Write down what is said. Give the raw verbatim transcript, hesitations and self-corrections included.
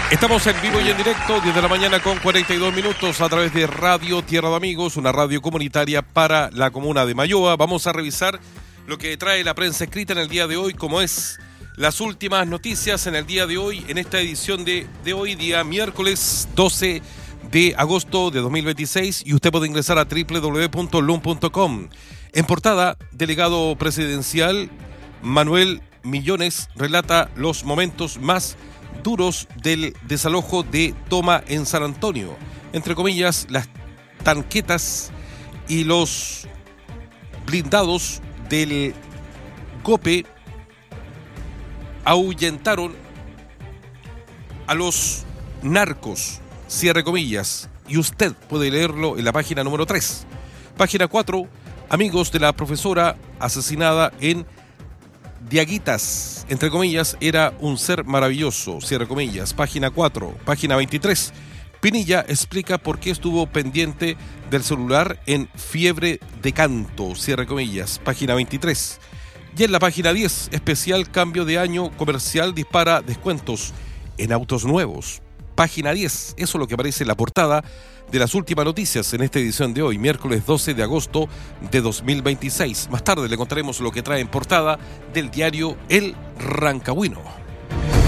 Estamos en vivo y en directo, diez de la mañana con cuarenta y dos minutos a través de Radio Tierra de Amigos, una radio comunitaria para la comuna de Mayoa. Vamos a revisar lo que trae la prensa escrita en el día de hoy, como es las últimas noticias en el día de hoy, en esta edición de, de hoy, día miércoles doce de agosto de dos mil veintiséis, y usted puede ingresar a doble u doble u doble u punto lum punto com. En portada, delegado presidencial Manuel Millones relata los momentos más duros del desalojo de Toma en San Antonio. Entre comillas, las tanquetas y los blindados del GOPE ahuyentaron a los narcos, cierre comillas, y usted puede leerlo en la página número tres. Página cuatro, amigos de la profesora asesinada en Diaguitas, entre comillas, era un ser maravilloso, cierre comillas. Página cuatro, página veintitrés, Pinilla explica por qué estuvo pendiente del celular en fiebre de canto, cierre comillas. Página veintitrés. Y en la página diez, especial cambio de año comercial dispara descuentos en autos nuevos. Página diez, eso es lo que aparece en la portada de las últimas noticias en esta edición de hoy, miércoles doce de agosto de dos mil veintiséis. Más tarde le contaremos lo que trae en portada del diario El Rancagüino.